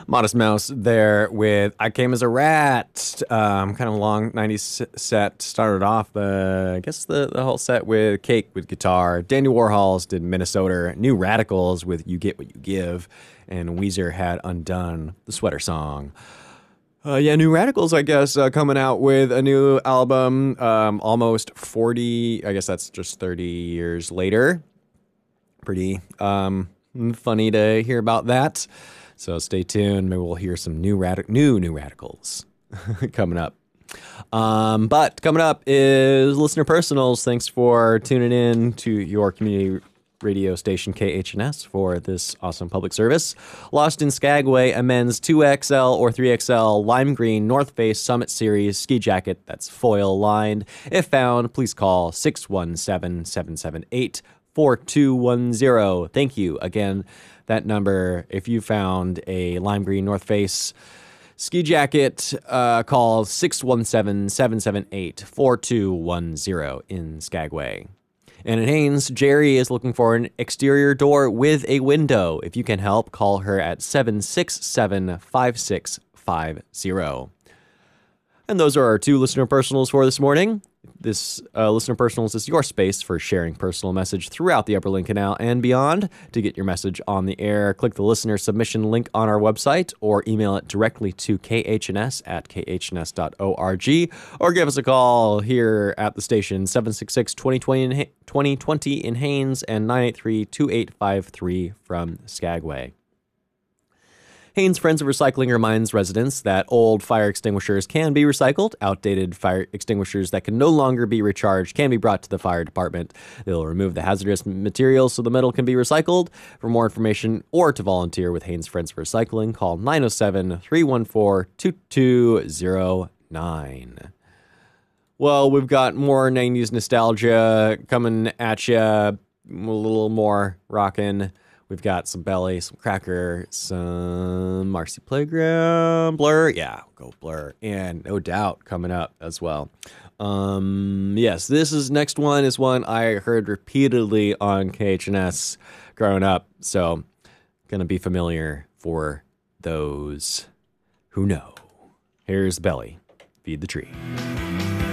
Modest Mouse there with I Came as a Rat. Kind of long 90s set. Started off, I guess, the whole set with Cake with guitar. Dandy Warhols did Minnesota. New Radicals with You Get What You Give. And Weezer had Undone, the Sweater Song. New Radicals, I guess, coming out with a new album almost 40, I guess that's just 30 years later. Pretty funny to hear about that. So stay tuned. Maybe we'll hear some new Radicals coming up. But coming up is Listener Personals. Thanks for tuning in to your community radio station KHNS for this awesome public service. Lost in Skagway amends 2XL or 3XL lime green North Face Summit Series ski jacket that's foil lined. If found, please call 617-778-4210. Thank you. Again, that number, if you found a lime green North Face ski jacket, call 617-778-4210 in Skagway. And in Haines, Jerry is looking for an exterior door with a window. If you can help, call her at 767-5650. And those are our two listener personals for this morning. This listener personals is your space for sharing personal message throughout the Upper Link Canal and beyond. To get your message on the air, click the listener submission link on our website or email it directly to khns@khns.org or give us a call here at the station 766-2020 in Haines and 983-2853 from Skagway. Haines Friends of Recycling reminds residents that old fire extinguishers can be recycled. Outdated fire extinguishers that can no longer be recharged can be brought to the fire department. They'll remove the hazardous materials so the metal can be recycled. For more information or to volunteer with Haines Friends of Recycling, call 907-314-2209. Well, we've got more 90s nostalgia coming at you, a little more rockin'. We've got some Belly, some Cracker, some Marcy Playground, Blur. Yeah, go Blur. And No Doubt coming up as well. Yes, next one is one I heard repeatedly on KHNS growing up. So, gonna be familiar for those who know. Here's Belly, Feed the Tree.